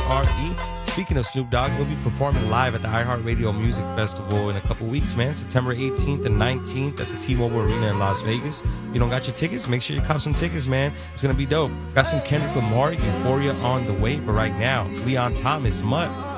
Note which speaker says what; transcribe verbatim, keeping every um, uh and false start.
Speaker 1: R E. Speaking of Snoop Dogg, he'll be performing live at the iHeartRadio Music Festival in a couple weeks, man. September eighteenth and nineteenth at the T-Mobile Arena in Las Vegas. You don't got your tickets? Make sure you cop some tickets, man. It's going to be dope. Got some Kendrick Lamar, Euphoria on the way, but right now it's Leon Thomas, Mutt.